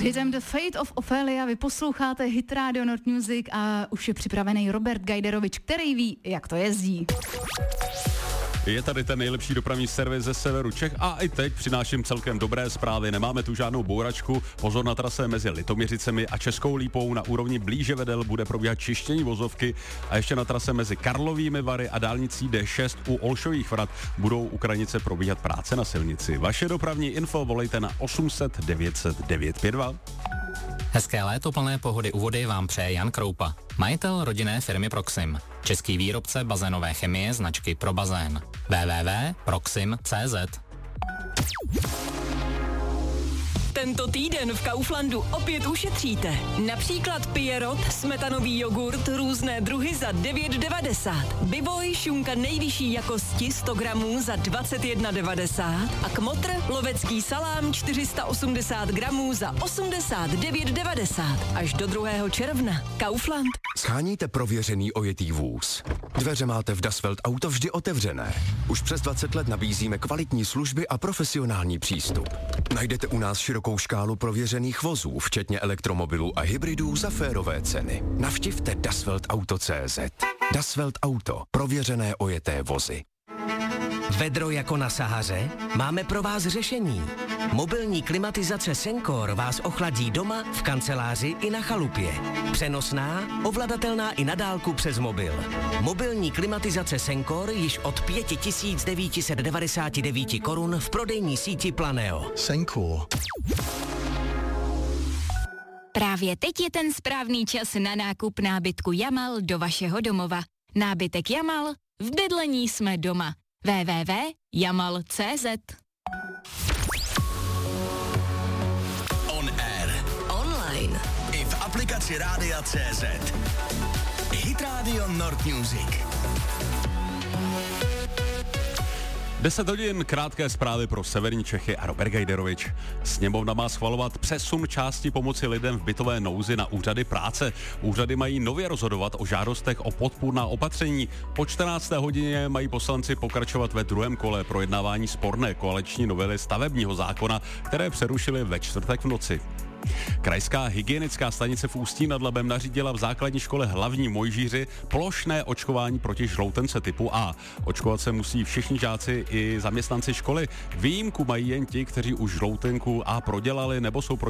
hitem The Fate of Ophelia vy posloucháte Hit Radio Nord Music a už je připravený Robert Gajderovič, který ví, jak to jezdí. Je tady ten nejlepší dopravní servis ze severu Čech a i teď přináším celkem dobré zprávy. Nemáme tu žádnou bouračku. Pozor, na trase mezi Litoměřicemi a Českou Lípou na úrovni blíže Vedel bude probíhat čištění vozovky a ještě na trase mezi Karlovými Vary a dálnicí D6 u Olšových vrat budou u Krajnice probíhat práce na silnici. Vaše dopravní info volejte na 800 900 952. Hezké léto plné pohody u vody vám přeje Jan Kroupa, majitel rodinné firmy Proxim, český výrobce bazénové chemie značky Pro bazén. www.proxim.cz. Tento týden v Kauflandu opět ušetříte. Například Pierrot, smetanový jogurt, různé druhy za 9,90. Bivoj, šunka nejvyšší jakosti 100 gramů za 21,90. A Kmotr, lovecký salám 480 gramů za 89,90. Až do 2. června. Kaufland. Sháníte prověřený ojetý vůz. Dveře máte v Das Welt Auto vždy otevřené. Už přes 20 let nabízíme kvalitní služby a profesionální přístup. Najdete u nás širokou škálu prověřených vozů, včetně elektromobilů a hybridů za férové ceny. Navštivte dasweltauto.cz. Das Welt Auto. Prověřené ojeté vozy. Vedro jako na Sahaře? Máme pro vás řešení. Mobilní klimatizace Sencor vás ochladí doma, v kanceláři i na chalupě. Přenosná, ovladatelná i na dálku přes mobil. Mobilní klimatizace Sencor již od 5999 korun v prodejní síti Planeo. Sencor. Právě teď je ten správný čas na nákup nábytku Jamal do vašeho domova. Nábytek Jamal, v bydlení jsme doma. www.jamal.cz. On air. Online. I v aplikaci Rádia CZ. Hit Radio Nord Music. 10 hodin, krátké zprávy pro severní Čechy a Robert Gajderovič. Sněmovna má schvalovat přesun části pomoci lidem v bytové nouzi na úřady práce. Úřady mají nově rozhodovat o žádostech o podpůrná opatření. Po 14. hodině mají poslanci pokračovat ve druhém kole projednávání sporné koaliční novely stavebního zákona, které přerušili ve čtvrtek v noci. Krajská hygienická stanice v Ústí nad Labem nařídila v základní škole Hlavní Mojžíři plošné očkování proti žloutence typu A. Očkovat se musí všichni žáci i zaměstnanci školy. Výjimku mají jen ti, kteří už žloutenku A prodělali nebo jsou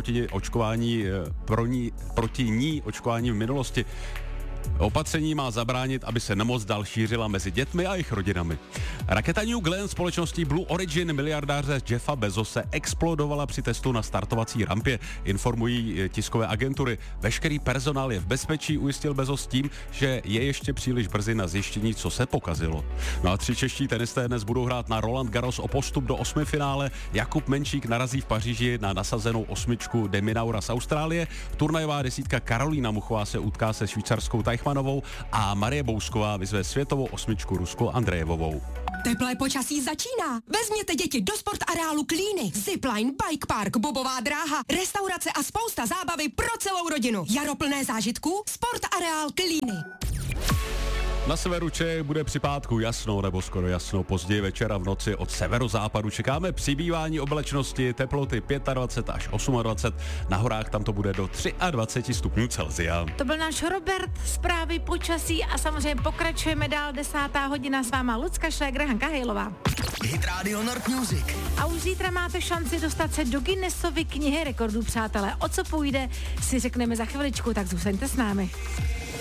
proti ní očkování v minulosti. Opatření má zabránit, aby se nemoc dál šířila mezi dětmi a jejich rodinami. Raketa New Glenn společností Blue Origin miliardáře Jeffa Bezose explodovala při testu na startovací rampě, informují tiskové agentury. Veškerý personál je v bezpečí, ujistil Bezos tím, že je ještě příliš brzy na zjištění, co se pokazilo. No a 3 čeští tenisté dnes budou hrát na Roland Garros o postup do 8. finále. Jakub Menčík narazí v Paříži na nasazenou 8 de Minaura z Austrálie. Turnajová desítka Karolína Muchová se utká se švýcarskou Teichmannovou a Marie Bousková vyzve světovou 8 Ruskou Andrejevovou. Teplé počasí začíná. Vezměte děti do sportareálu Klíny. Zipline, bike park, bobová dráha, restaurace a spousta zábavy pro celou rodinu. Jaro plné zážitků, sportareál Klíny. Na severu Čech bude při pátku jasno nebo skoro jasno, později večera v noci od severozápadu čekáme přibývání oblačnosti, teploty 25 až 28, na horách tam to bude do 23 stupňů Celsia. To byl náš Robert, zprávy počasí a samozřejmě pokračujeme dál, 10. hodina s váma Lucka Šléger, Hanka Hejlová. Hit Radio Nord Music. A už zítra máte šanci dostat se do Guinnessovy knihy rekordů, přátelé. O co půjde, si řekneme za chviličku, tak zůstaňte s námi.